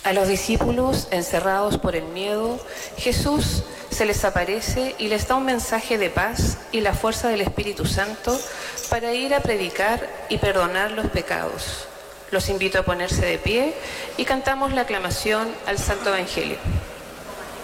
A los discípulos, encerrados por el miedo, Jesús se les aparece y les da un mensaje de paz y la fuerza del Espíritu Santo para ir a predicar y perdonar los pecados. Los invito a ponerse de pie y cantamos la aclamación al Santo Evangelio.